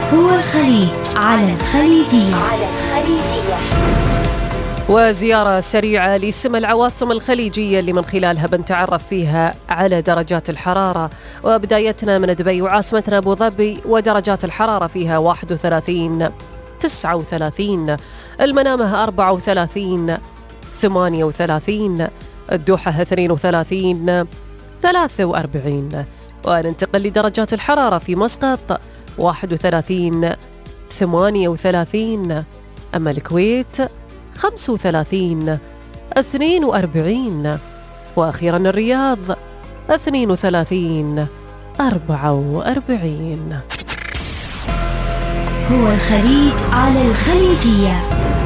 هو الخليج على الخليجية. وزيارة سريعة لسم العواصم الخليجية اللي من خلالها بنتعرف فيها على درجات الحرارة. وبدايتنا من دبي وعاصمتنا أبو ظبي، ودرجات الحرارة فيها 31 39، المنامة 34 38، الدوحة 32 43. وننتقل لدرجات الحرارة في مسقط 31 38، أما الكويت 35 42، وأخيرا الرياض 32 44. هو الخليج على الخليجية.